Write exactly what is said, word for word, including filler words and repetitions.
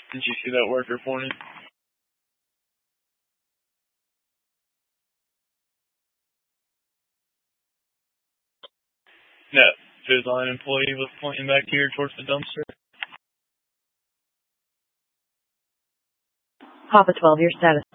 Did you see that worker pointing? That Fizline employee was pointing back here towards the dumpster. Papa twelve, your status.